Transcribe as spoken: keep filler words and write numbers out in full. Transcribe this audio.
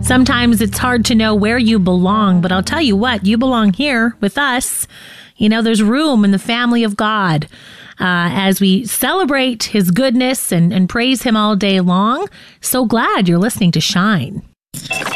Sometimes it's hard to know where you belong, but I'll tell you what, you belong here with us. You know, there's room in the family of God uh, as we celebrate his goodness and, and praise him all day long. So glad you're listening to Shine.